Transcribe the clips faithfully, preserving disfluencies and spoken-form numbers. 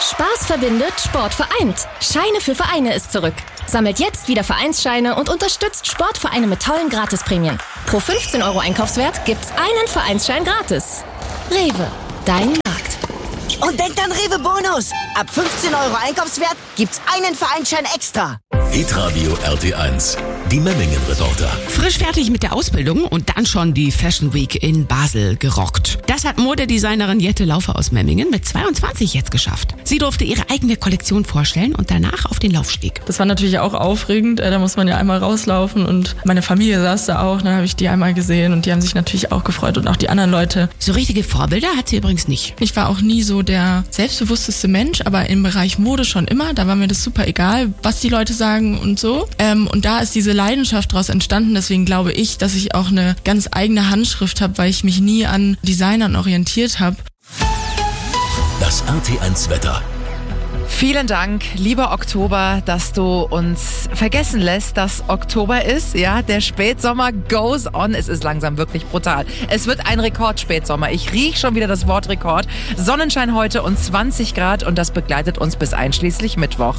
Spaß verbindet, Sport vereint. Scheine für Vereine ist zurück. Sammelt jetzt wieder Vereinsscheine und unterstützt Sportvereine mit tollen Gratisprämien. Pro fünfzehn Euro Einkaufswert gibt's einen Vereinsschein gratis. Rewe, dein Markt. Und denkt an Rewe Bonus. Ab fünfzehn Euro Einkaufswert gibt's einen Vereinsschein extra. Hitradio R T eins, die Memmingen-Reporter. Frisch fertig mit der Ausbildung und dann schon die Fashion Week in Basel gerockt. Das hat Modedesignerin Jette Laufer aus Memmingen mit zweiundzwanzig jetzt geschafft. Sie durfte ihre eigene Kollektion vorstellen und danach auf den Laufsteg. Das war natürlich auch aufregend, da muss man ja einmal rauslaufen und meine Familie saß da auch, dann habe ich die einmal gesehen und die haben sich natürlich auch gefreut und auch die anderen Leute. So richtige Vorbilder hat sie übrigens nicht. Ich war auch nie so der selbstbewussteste Mensch, aber im Bereich Mode schon immer, da war mir das super egal, was die Leute sagen und so. Ähm, und da ist diese Leidenschaft daraus entstanden, deswegen glaube ich, dass ich auch eine ganz eigene Handschrift habe, weil ich mich nie an Designern orientiert habe. Das R T eins Wetter. Vielen Dank, lieber Oktober, dass du uns vergessen lässt, dass Oktober ist. Ja, der Spätsommer goes on. Es ist langsam wirklich brutal. Es wird ein Rekordspätsommer. Ich rieche schon wieder das Wort Rekord. Sonnenschein heute und zwanzig Grad und das begleitet uns bis einschließlich Mittwoch.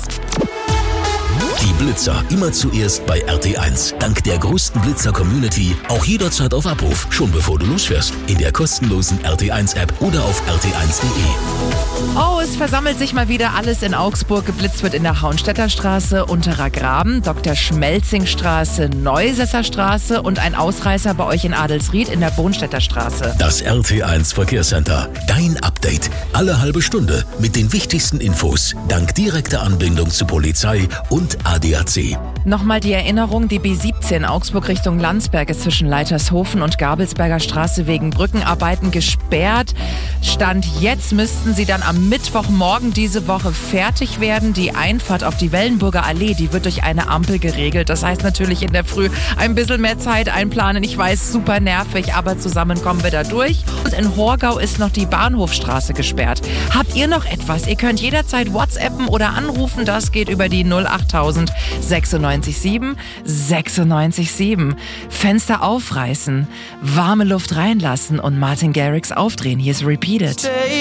Die Blitzer immer zuerst bei R T eins. Dank der größten Blitzer-Community auch jederzeit auf Abruf. Schon bevor du losfährst. In der kostenlosen R T eins App oder auf r t eins punkt de. Oh, es versammelt sich mal wieder alles in Augsburg. Geblitzt wird in der Hauenstädter Straße, Unterer Graben, Doktor Schmelzing Straße, Neusesser Straße und ein Ausreißer bei euch in Adelsried in der Bohnstädter Straße. Das R T eins Verkehrscenter. Dein Update. Alle halbe Stunde mit den wichtigsten Infos. Dank direkter Anbindung zu Polizei und A D A C. Nochmal die Erinnerung, die B siebzehn Augsburg Richtung Landsberg ist zwischen Leitershofen und Gabelsberger Straße wegen Brückenarbeiten gesperrt. Stand jetzt müssten sie dann am Mittwochmorgen diese Woche fertig werden. Die Einfahrt auf die Wellenburger Allee, die wird durch eine Ampel geregelt. Das heißt natürlich in der Früh ein bisschen mehr Zeit einplanen. Ich weiß, super nervig, aber zusammen kommen wir da durch. Und in Horgau ist noch die Bahnhofstraße gesperrt. Habt ihr noch etwas? Ihr könnt jederzeit WhatsAppen oder anrufen. Das geht über die null achttausend sechsundneunzig sieben sechsundneunzig sieben. Fenster aufreißen, warme Luft reinlassen und Martin Garrix aufdrehen. Hier ist Repeated.